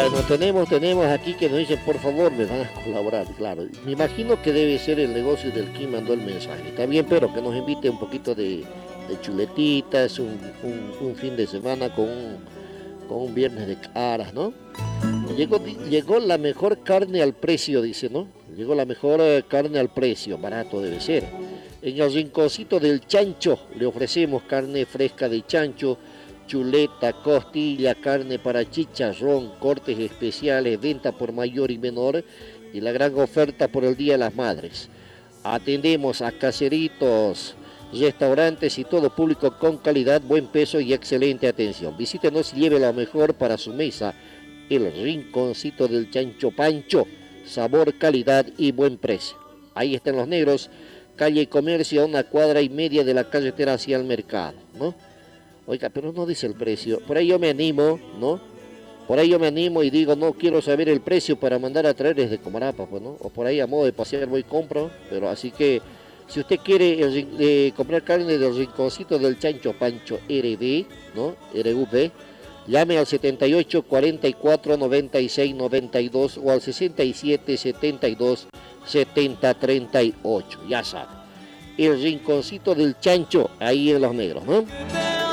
Bueno, tenemos aquí que nos dicen, por favor, me van a colaborar, claro. Me imagino que debe ser el negocio del que mandó el mensaje. Está bien, pero que nos invite un poquito de chuletitas, un fin de semana con un viernes de caras, ¿no? Llegó la mejor carne al precio, dice, ¿no? Llegó la mejor carne al precio, barato debe ser. En el rinconcito del chancho le ofrecemos carne fresca de chancho, chuleta, costilla, carne para chicharrón, cortes especiales, venta por mayor y menor y la gran oferta por el Día de las Madres. Atendemos a caseritos, restaurantes y todo público con calidad, buen peso y excelente atención. Visítenos y lleve lo mejor para su mesa. El rinconcito del Chancho Pancho, sabor, calidad y buen precio. Ahí están los negros, calle Comercio, a 1,5 cuadras de la carretera hacia el mercado, ¿no? Oiga, pero no dice el precio. Por ahí yo me animo, ¿no? Por ahí yo me animo y digo, no quiero saber el precio para mandar a traer desde Comarapa, pues, ¿no? O por ahí a modo de pasear voy y compro, pero así que si usted quiere comprar carne del rinconcito del Chancho Pancho RB, ¿no? RV, llame al 78 44 96 92 o al 67 72 70 38, ya sabe. El rinconcito del Chancho, ahí en Los Negros, ¿no?